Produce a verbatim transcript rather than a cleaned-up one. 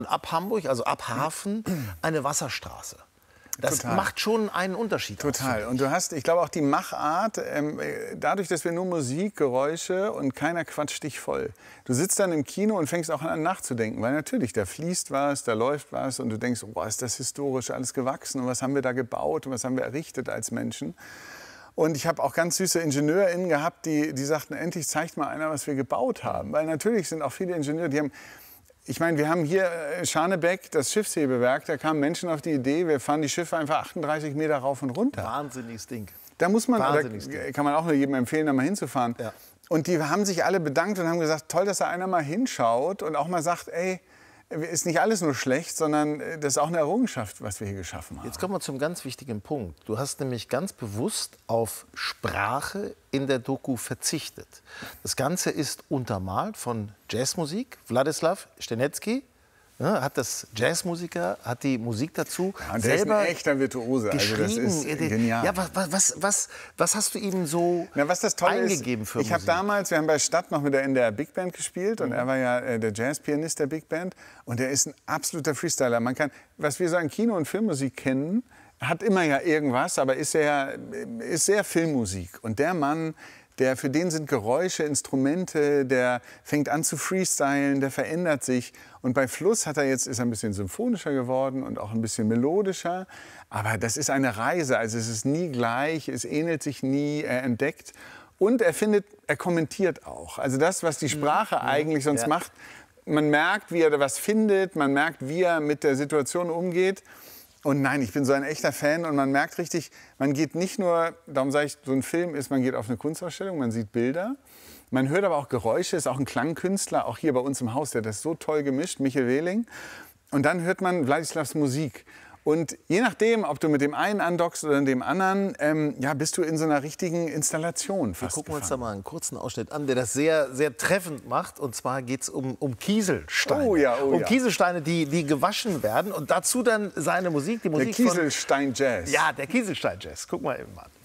Ab Hamburg, also ab Hafen, eine Wasserstraße. Das Total. macht schon einen Unterschied. Total. Und du hast, ich glaube, auch die Machart, ähm, dadurch, dass wir nur Musik, Geräusche und keiner quatscht dich voll. Du sitzt dann im Kino und fängst auch an nachzudenken, weil natürlich, da fließt was, da läuft was und du denkst, oh, ist das historisch alles gewachsen und was haben wir da gebaut und was haben wir errichtet als Menschen. Und ich habe auch ganz süße IngenieurInnen gehabt, die, die sagten, endlich zeigt mal einer, was wir gebaut haben. Weil natürlich sind auch viele Ingenieure, die haben... Ich meine, wir haben hier Scharnebeck, das Schiffshebewerk, da kamen Menschen auf die Idee, wir fahren die Schiffe einfach achtunddreißig Meter rauf und runter. Wahnsinniges Ding. Da muss man, da Ding. kann man auch nur jedem empfehlen, da mal hinzufahren. Ja. Und die haben sich alle bedankt und haben gesagt, toll, dass da einer mal hinschaut und auch mal sagt, ey, ist nicht alles nur schlecht, sondern das ist auch eine Errungenschaft, was wir hier geschaffen haben. Jetzt kommen wir zum ganz wichtigen Punkt. Du hast nämlich ganz bewusst auf Sprache in der Doku verzichtet. Das Ganze ist untermalt von Jazzmusik. Wladislaw Stenecki, ja, hat das Jazzmusiker, hat die Musik dazu ja, und der selber ist ein echter Virtuose. Also das ist genial. Ja, was, was, was, was hast du ihm so Na, was das Tolle eingegeben ist, für ich habe damals, wir haben bei Stadt noch mit der N D R Big Band gespielt und mhm. er war ja äh, der Jazzpianist der Big Band und er ist ein absoluter Freestyler. Man kann, was wir so an Kino- und Filmmusik kennen, hat immer ja irgendwas, aber ist sehr, ist sehr Filmmusik. Und der Mann, der, für den sind Geräusche, Instrumente, der fängt an zu freestylen, der verändert sich. Und bei Fluss hat er jetzt, ist er ein bisschen symphonischer geworden und auch ein bisschen melodischer. Aber das ist eine Reise, also es ist nie gleich, es ähnelt sich nie, er entdeckt. Und er findet, er kommentiert auch. Also das, was die Sprache mhm. eigentlich sonst ja. macht, man merkt, wie er da was findet, man merkt, wie er mit der Situation umgeht. Und nein, ich bin so ein echter Fan und man merkt richtig, man geht nicht nur, darum sage ich, so ein Film ist, man geht auf eine Kunstausstellung, man sieht Bilder, man hört aber auch Geräusche, ist auch ein Klangkünstler, auch hier bei uns im Haus, der hat das so toll gemischt, Michael Wehling. Und dann hört man Wladislavs Musik. Und je nachdem, ob du mit dem einen andockst oder dem anderen, ähm, ja, bist du in so einer richtigen Installation fast. Wir gucken uns da mal einen kurzen Ausschnitt an, der das sehr, sehr treffend macht. Und zwar geht es um, um Kieselsteine. Oh ja, oh um ja. Kieselsteine, die, die gewaschen werden. Und dazu dann seine Musik, die Musik der Kieselstein Jazz. Von, ja, der Kieselstein Jazz. Guck mal eben an.